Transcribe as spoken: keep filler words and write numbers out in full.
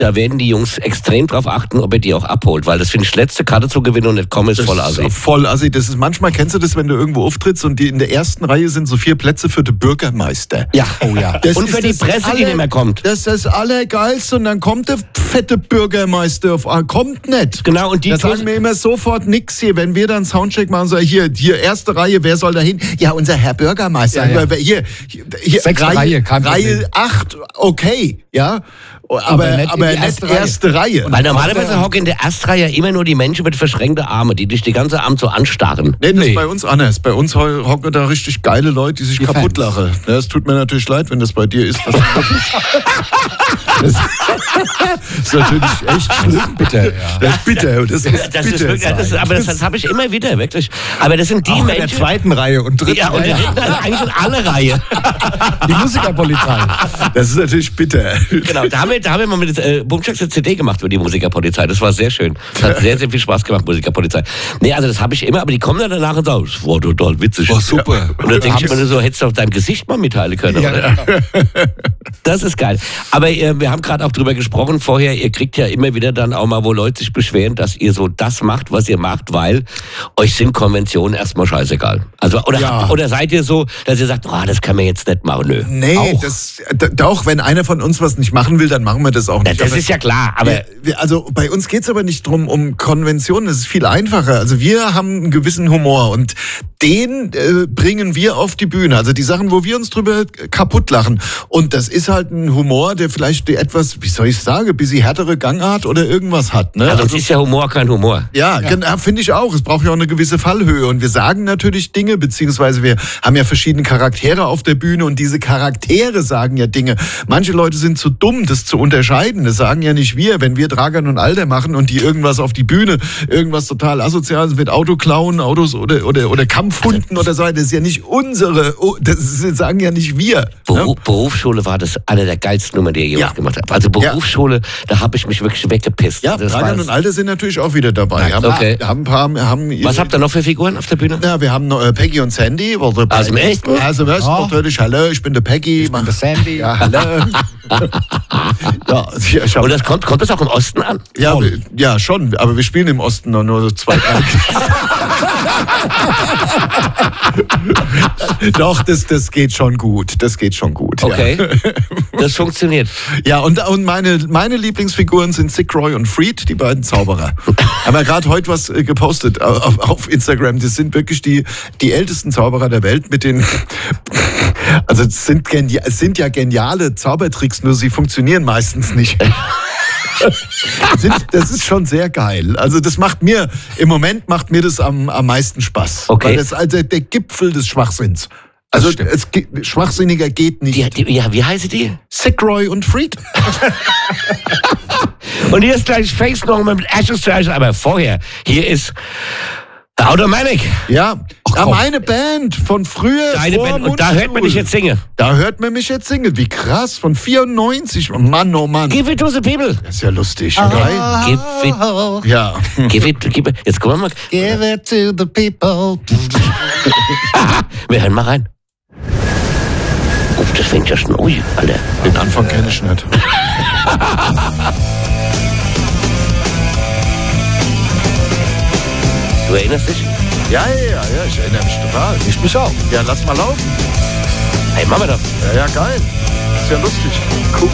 da werden die Jungs extrem drauf achten, ob er die auch abholt, weil das finde ich, letzte Karte zu gewinnen und nicht kommen, ist Das voll assi. ist voll assi. Das ist, manchmal kennst du das, wenn du irgendwo auftrittst und die in der ersten Reihe sind so vier Plätze für den Bürgermeister. Ja, Oh ja. Das und für ist die das Presse, die aller- nicht mehr kommt. Das ist das Allergeilste und dann kommt der fette Bürgermeister auf, ah, kommt nicht. Genau, und die Da tun- sagen wir immer sofort nix hier. Wenn wir dann Soundcheck machen, sagen hier, hier erste Reihe, wer soll da hin? Ja, unser Herr Bürgermeister. Ja, ja. Hier, hier, hier Sechste Reihe, kein Problem. Reihe acht, okay, ja. Aber, aber nicht nicht, in die nicht erste erste, Reihe. Reihe. Weil normalerweise hocken in der Erstreihe immer nur die Menschen mit verschränkten Armen, die dich die ganze Abend so anstarren. Nee, das Nee. ist bei uns anders. Bei uns ho- hocken da richtig geile Leute, die sich Die kaputt Fans. lachen. Ja, es tut mir natürlich leid, wenn das bei dir ist. Das, das ist natürlich echt schlimm. Bitte, ja. Das ist bitter. Das muss Das ist bitter wirklich, das ist, sein. aber das, das habe ich immer wieder, wirklich. Aber das sind die Auch in der Menschen... zweiten Reihe und dritten Ja, und Reihe. eigentlich in alle Reihe. Die Musikerpolizei. Das ist natürlich bitter. Genau, da haben wir, da haben wir mal mit äh, Bumchacks eine C D gemacht über die Musikerpolizei. Das war sehr schön. Das hat sehr, sehr viel Spaß gemacht, Musikerpolizei. Nee, also das habe ich immer, aber die kommen dann danach und sagen, das war total witzig. War super. Und da denke ich mir nur so, hättest du auf deinem Gesicht mal mitteilen können, Ja, oder? Das ist geil. Aber äh, wir haben gerade auch drüber gesprochen vorher, ihr kriegt ja immer wieder dann auch mal, wo Leute sich beschweren, dass ihr so das macht, was ihr macht, weil euch sind Konventionen erstmal scheißegal. Also, oder, Ja. habt, oder seid ihr so, dass ihr sagt, oh, das kann man jetzt nicht machen, nö. Nee, Auch. das, d- doch, wenn einer von uns was nicht machen will, dann machen wir das auch Ja, nicht. das Aber ist ja klar, aber... wir, wir, also bei uns geht's aber nicht drum um Konventionen, das ist viel einfacher. Also wir haben einen gewissen Humor und den äh, bringen wir auf die Bühne. Also die Sachen, wo wir uns drüber kaputt lachen. Und das ist halt ein Humor, der vielleicht die etwas, wie soll ich sagen, ein bisschen härtere Gangart oder irgendwas hat. Ne? Also, sonst ist ja Humor kein Humor. Ja, ja. finde ich auch. Es braucht ja auch eine gewisse Fallhöhe. Und wir sagen natürlich Dinge, beziehungsweise wir haben ja verschiedene Charaktere auf der Bühne und diese Charaktere sagen ja Dinge. Manche Leute sind zu dumm, das zu unterscheiden. Das sagen ja nicht wir. Wenn wir Dragan und Alter machen und die irgendwas auf die Bühne, irgendwas total Asoziales mit Autoklauen, Autos oder, oder, oder Kampfhunden oder so, das ist ja nicht unsere, oh, das ist, sagen ja nicht wir. Beru Berufsschule war das eine der geilsten Nummern, die ihr jemals Ja. gemacht habt. Also Berufsschule, da habe ich mich wirklich weggepisst. Ja, das Dragan war- und Alter sind natürlich auch wieder dabei. Haben, okay. haben ein paar, haben Was habt ihr noch für Figuren auf der Bühne? Ja, wir haben noch äh, Peggy und Sandy. Oder Aus dem Echten? Also, was? Ja. Natürlich, hallo, ich bin der Peggy. Ich bin der Sandy. Ja, hallo. ja, ich, ich hab, Und das kommt, kommt das auch im Osten an? ja, wir- ja, schon, aber wir spielen im Osten noch nur so zwei, drei. Doch, das, das geht schon gut. Das geht schon gut. Okay. Das funktioniert. Ja, ja und, und meine, meine Lieblingsfiguren sind Sick Roy und Freed, die beiden Zauberer. Haben wir gerade heute was äh, gepostet auf, auf Instagram. Das sind wirklich die, die ältesten Zauberer der Welt mit den. Also es sind, genia- es sind ja geniale Zaubertricks, nur sie funktionieren meistens nicht. Sind, das ist schon sehr geil. Also das macht mir, im Moment macht mir das am, am meisten Spaß. Okay. Weil das ist also der Gipfel des Schwachsinns. Also Das stimmt. es, ge- schwachsinniger geht nicht. Die, die, ja, wie heißen die? Sick Roy und Freed. Und hier ist gleich Face nochmal mit Ashes to Ashes, aber vorher, hier ist Automatic. Ja, ja, komm. meine Band von früher. Deine vor Band. Und da hört man dich jetzt singen. Da hört man mich jetzt singen. Wie krass, von vierundneunzig. Oh Mann, oh Mann. Give it to the people. Das ist ja lustig. Ah. Geil. Give it, Ja. give it, give it. Jetzt gucken wir mal. Give it to the people. Wir hören mal rein. Oh, das fängt ja schon. Ui, Alter. Den Anfang kenne ich nicht. Du erinnerst dich? Ja, ja, ja, ja, ich erinnere mich total. Ich mich auch. Ja, lass mal laufen. Hey, machen wir doch. Ja, ja, geil. Ist ja lustig. Cool.